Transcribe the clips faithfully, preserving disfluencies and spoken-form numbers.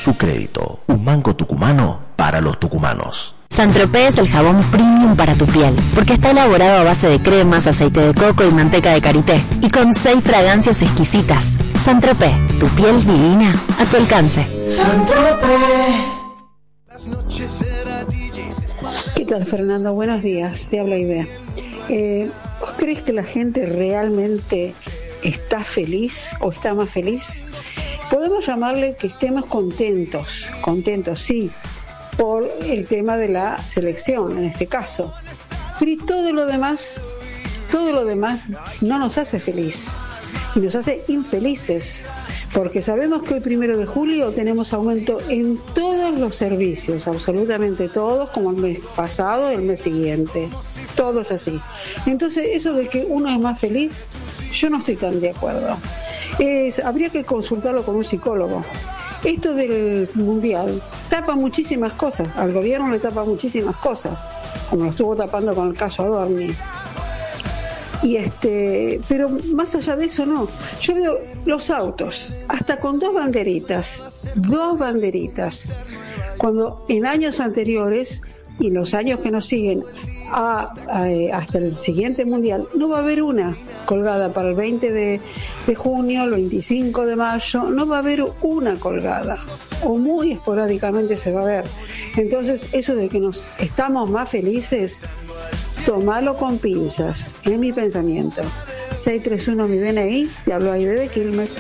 su crédito. Un banco tucumano para los tucumanos. Saint-Tropez es el jabón premium para tu piel, porque está elaborado a base de cremas, aceite de coco y manteca de karité, y con seis fragancias exquisitas. Saint-Tropez, tu piel divina a tu alcance. Saint-Tropez. ¿Qué tal, Fernando? Buenos días, te habla Idea. Eh, ¿Vos crees que la gente realmente está feliz o está más feliz? Podemos llamarle que estemos contentos, contentos, sí, por el tema de la selección, en este caso. Pero y todo lo demás, todo lo demás no nos hace feliz y nos hace infelices, porque sabemos que hoy primero de julio tenemos aumento en todos los servicios, absolutamente todos, como el mes pasado, el mes siguiente, todo es así. Entonces, eso de que uno es más feliz, yo no estoy tan de acuerdo. Es, habría que consultarlo con un psicólogo. Esto del mundial tapa muchísimas cosas, al gobierno le tapa muchísimas cosas, como lo estuvo tapando con el caso Adorni. Y este, pero más allá de eso no. Yo veo los autos, hasta con dos banderitas, dos banderitas, cuando en años anteriores y los años que nos siguen a, a, hasta el siguiente mundial no va a haber una colgada para el veinte de junio, el veinticinco de mayo, no va a haber una colgada, o muy esporádicamente se va a ver. Entonces eso de que nos estamos más felices, tomalo con pinzas, es mi pensamiento. seis tres uno mi D N I, te hablo Aide de Quilmes.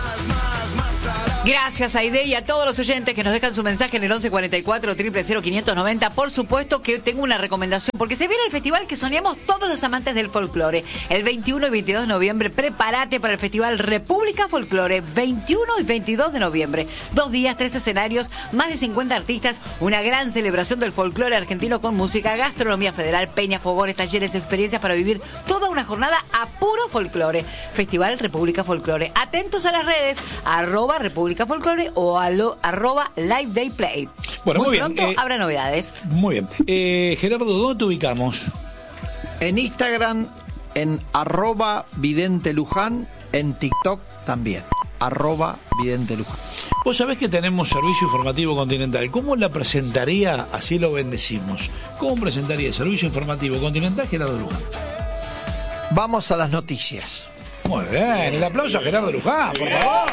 Gracias, Aide, y a todos los oyentes que nos dejan su mensaje en el once cuarenta y cuatro, cero cero cero, quinientos noventa. Por supuesto que tengo una recomendación, porque se viene el festival que soñamos todos los amantes del folclore. El veintiuno y veintidós de noviembre, prepárate para el festival República Folclore. veintiuno y veintidós de noviembre. Dos días, tres escenarios, más de cincuenta artistas, una gran celebración del folclore argentino con música, gastronomía federal, peñas, fogones, talleres, experiencias para vivir toda una jornada a puro folclore. Festival República Folclore. Atentos a las redes, arroba República Folclore o a lo, arroba Live Day Play. Bueno, muy, muy bien. pronto Eh, habrá novedades. Muy bien. Eh, Gerardo, ¿dónde te ubicamos? En Instagram, en arroba Vidente Luján, en TikTok también, arroba Vidente Luján. Vos sabés que tenemos servicio informativo continental. ¿Cómo la presentaría? Así lo bendecimos. ¿Cómo presentaría el servicio informativo continental Gerardo Luján? Vamos a las noticias. Muy bien, el aplauso a Gerardo Luján, por favor.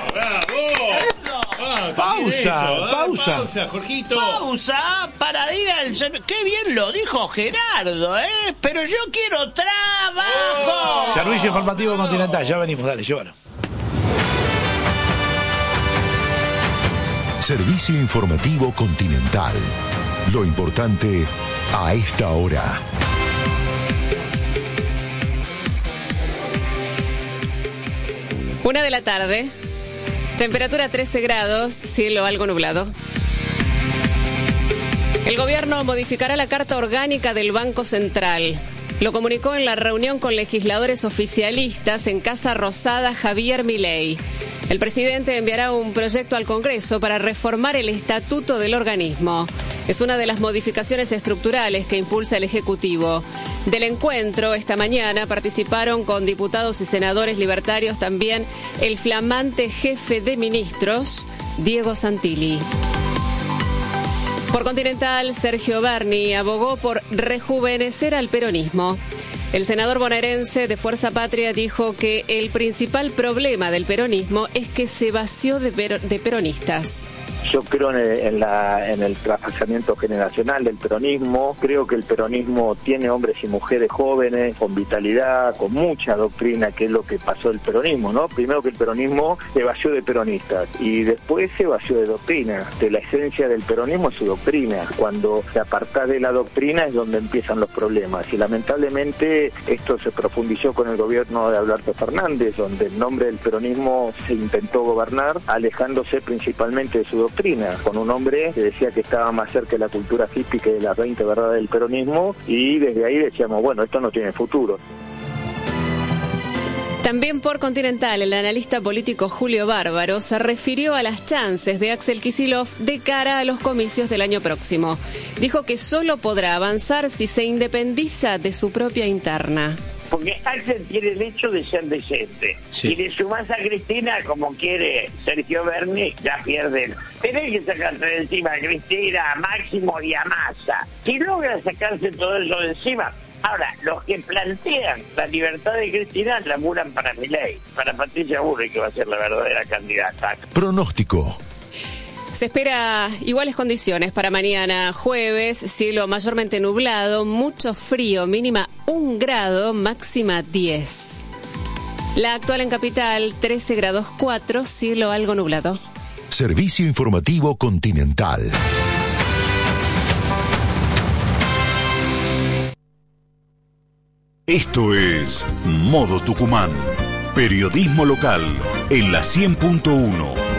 ¡Bravo! Pausa, eso, pausa. Pausa, Jorgito. Pausa para ir al servicio. Qué bien lo dijo Gerardo, ¿eh? Pero yo quiero trabajo. Oh. Servicio informativo continental, ya venimos, dale, llévalo. Servicio informativo continental. Lo importante a esta hora. Una de la tarde, temperatura trece grados, cielo algo nublado. El gobierno modificará la carta orgánica del Banco Central. Lo comunicó en la reunión con legisladores oficialistas en Casa Rosada Javier Milei. El presidente enviará un proyecto al Congreso para reformar el estatuto del organismo. Es una de las modificaciones estructurales que impulsa el Ejecutivo. Del encuentro esta mañana participaron con diputados y senadores libertarios también el flamante jefe de ministros, Diego Santilli. Por Continental, Sergio Berni abogó por rejuvenecer al peronismo. El senador bonaerense de Fuerza Patria dijo que el principal problema del peronismo es que se vació de, per- de peronistas. Yo creo en el, en, la, en el traspasamiento generacional del peronismo. Creo que el peronismo tiene hombres y mujeres jóvenes, con vitalidad, con mucha doctrina, que es lo que pasó el peronismo, ¿no? Primero que el peronismo se vació de peronistas y después se vació de doctrina. De la esencia del peronismo es su doctrina. Cuando se aparta de la doctrina es donde empiezan los problemas. Y lamentablemente esto se profundizó con el gobierno de Alberto Fernández, donde en nombre del peronismo se intentó gobernar, alejándose principalmente de su doctrina. Con un hombre que decía que estaba más cerca de la cultura hippie que de las veinte verdades del peronismo, y desde ahí decíamos, bueno, esto no tiene futuro. También por Continental, el analista político Julio Bárbaro se refirió a las chances de Axel Kicillof de cara a los comicios del año próximo. Dijo que solo podrá avanzar si se independiza de su propia interna. Porque Axel tiene el hecho de ser decente. Sí. Y le sumás a Cristina como quiere Sergio Berni, ya pierden. Tenés que sacarte de encima a Cristina, a Máximo y a Massa. Si logra sacarse todo eso de encima... Ahora, los que plantean la libertad de Cristina laburan para Milei, para Patricia Bullrich, que va a ser la verdadera candidata. Pronóstico. Se espera iguales condiciones para mañana jueves, cielo mayormente nublado, mucho frío, mínima un grado, máxima diez. La actual en Capital, trece grados cuatro, cielo algo nublado. Servicio informativo Continental. Esto es Modo Tucumán. Periodismo local en la cien punto uno.